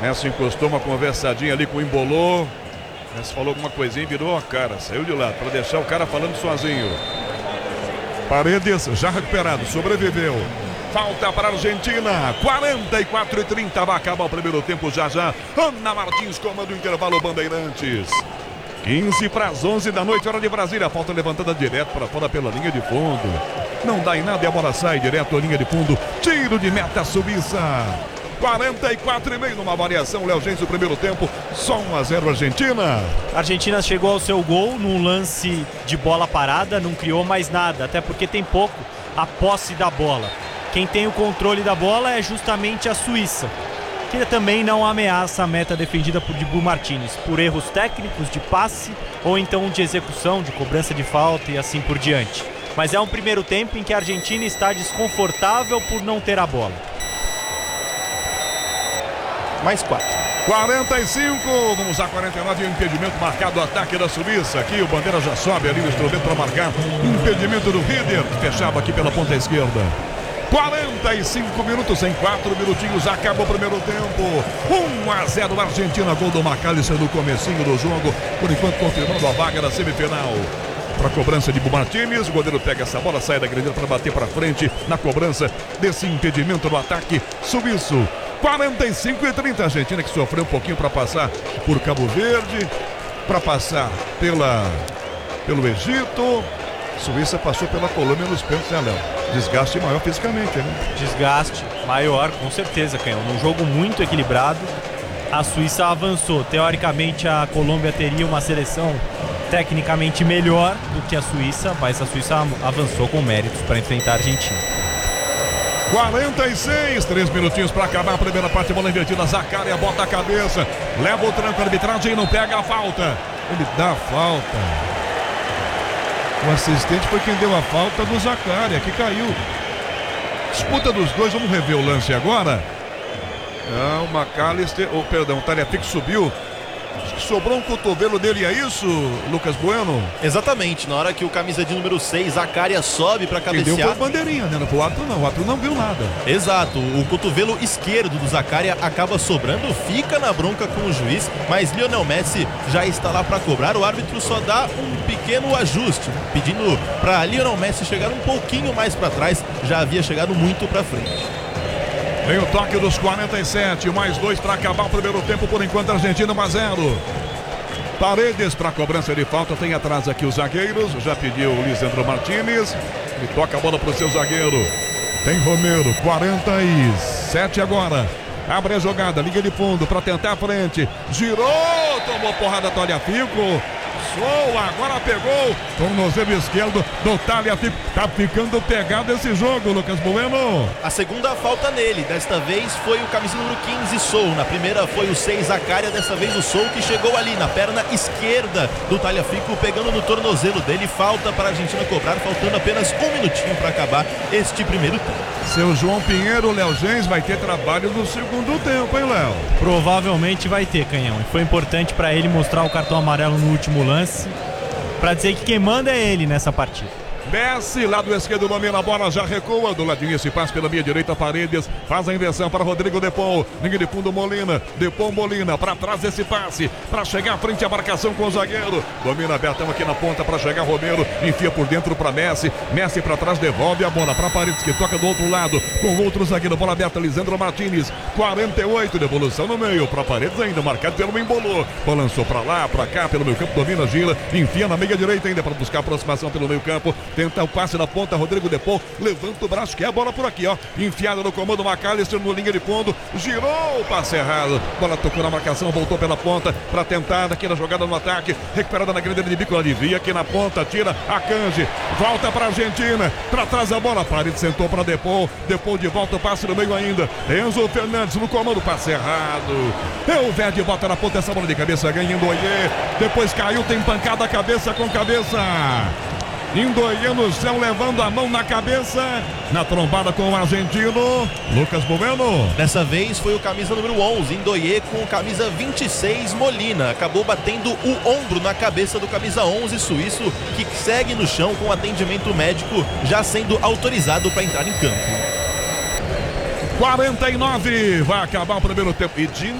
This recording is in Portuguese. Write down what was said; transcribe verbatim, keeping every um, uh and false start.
Messi encostou uma conversadinha ali com o Embolou. Messi falou alguma coisinha e virou a cara, saiu de lado para deixar o cara falando sozinho. Paredes já recuperado, sobreviveu. Falta para a Argentina, quarenta e quatro e trinta, vai acabar o primeiro tempo já já. Ana Martins comanda o intervalo Bandeirantes. quinze para as onze da noite, hora de Brasília. Falta levantada direto para fora pela linha de fundo. Não dá em nada e a bola sai direto à linha de fundo. Tiro de meta Suíça. quarenta e quatro e meio numa variação, Léo Gens, no primeiro tempo. Só um a zero Argentina. A Argentina chegou ao seu gol num lance de bola parada, não criou mais nada, até porque tem pouco a posse da bola. Quem tem o controle da bola é justamente a Suíça, que também não ameaça a meta defendida por Dibu Martínez, por erros técnicos de passe ou então de execução, de cobrança de falta e assim por diante. Mas é um primeiro tempo em que a Argentina está desconfortável por não ter a bola. Mais quatro. quarenta e cinco, vamos a quarenta e nove, impedimento marcado, o ataque da Suíça. Aqui o Bandeira já sobe ali no instrumento para marcar. Impedimento do Rieder, que fechava aqui pela ponta esquerda. quarenta e cinco minutos, em quatro minutinhos, acabou o primeiro tempo. um a zero Argentina, gol do McAllister no comecinho do jogo. Por enquanto confirmando a vaga na semifinal. Para a cobrança de Dibu Martínez, o goleiro pega essa bola, sai da grande para bater para frente na cobrança desse impedimento no ataque suíço. quarenta e cinco e trinta, a Argentina que sofreu um pouquinho para passar por Cabo Verde, para passar pela, pelo Egito. Suíça passou pela Colômbia nos pênaltis, né, Léo? Desgaste maior fisicamente, né? Desgaste maior, com certeza, Canhão. Num jogo muito equilibrado, a Suíça avançou. Teoricamente, a Colômbia teria uma seleção tecnicamente melhor do que a Suíça, mas a Suíça avançou com méritos para enfrentar a Argentina. quarenta e seis, três minutinhos para acabar a primeira parte, bola invertida, Zaccaria bota a cabeça, leva o tranco, a arbitragem não pega a falta. Ele dá a falta. O assistente foi quem deu a falta do Zaccaria, que caiu. Disputa dos dois, vamos rever o lance agora. Não, o McAllister, ou oh, perdão, o Tagliafico subiu. Acho que sobrou um cotovelo dele, é isso, Lucas Bueno? Exatamente, na hora que o camisa de número seis, Zaccaria, sobe para cabecear. Quem deu foi a bandeirinha, né? O árbitro não, o árbitro não viu nada. Exato, o cotovelo esquerdo do Zaccaria acaba sobrando, fica na bronca com o juiz, mas Lionel Messi já está lá para cobrar. O árbitro só dá um pequeno ajuste, pedindo para Lionel Messi chegar um pouquinho mais para trás, já havia chegado muito para frente. Vem o toque dos quarenta e sete, mais dois para acabar o primeiro tempo, por enquanto Argentina um a zero. Paredes para cobrança de falta, tem atrás aqui os zagueiros, já pediu o Lisandro Martínez, ele toca a bola para o seu zagueiro. Tem Romero, quarenta e sete agora, abre a jogada, liga de fundo para tentar a frente, girou, tomou porrada Tagliafico. Soa, agora pegou, tornozelo esquerdo do Tagliafico. Tá ficando pegado esse jogo, Lucas Bueno. A segunda falta nele, desta vez foi o camisa número quinze, Sou. Na primeira foi o seis, Zaccaria, dessa vez o Sou, que chegou ali na perna esquerda do Tagliafico, pegando no tornozelo dele. Falta para a Argentina cobrar, faltando apenas um minutinho para acabar este primeiro tempo. Seu João Pinheiro, Léo Gens, vai ter trabalho no segundo tempo, hein, Léo? Provavelmente vai ter, Canhão. E foi importante para ele mostrar o cartão amarelo no último lance, para dizer que quem manda é ele nessa partida. Messi, lado esquerdo, domina a bola, já recua. Do ladinho esse passe pela minha direita, Paredes. Faz a inversão para Rodrigo Depol. Linha de fundo, Molina. Depol, Molina. Para trás esse passe. Para chegar à frente a marcação com o zagueiro. Domina Bertão aqui na ponta para chegar Romero. Enfia por dentro para Messi. Messi para trás, devolve a bola para Paredes, que toca do outro lado com o outro zagueiro. Bola aberta, Lisandro Martínez. quarenta e oito, devolução no meio. Para Paredes ainda, marcado pelo Embolou. Balançou para lá, para cá, pelo meio campo. Domina, gira. Enfia na meia direita ainda para buscar aproximação pelo meio campo. Tenta o passe na ponta, Rodrigo Depol levanta o braço, que é a bola por aqui, ó, enfiada no comando, McAllister no linha de fundo, girou o passe errado, bola tocou na marcação, voltou pela ponta para tentar aqui na jogada no ataque, recuperada na grande de bico, alivia aqui na ponta, tira a Kanji, volta para a Argentina, para trás a bola, Paredes sentou para Depol, Depol de volta, o passe no meio ainda, Enzo Fernandes no comando, passe errado, é o Verde, bota na ponta essa bola de cabeça, ganha Ndoye, depois caiu, tem pancada cabeça com cabeça. Ndoye no céu, levando a mão na cabeça, na trombada com o argentino Lucas Bueno. Dessa vez foi o camisa número onze, Ndoye, com o camisa vinte e seis, Molina. Acabou batendo o ombro na cabeça do camisa onze, suíço, que segue no chão com atendimento médico, já sendo autorizado para entrar em campo. quarenta e nove, vai acabar o primeiro tempo. E de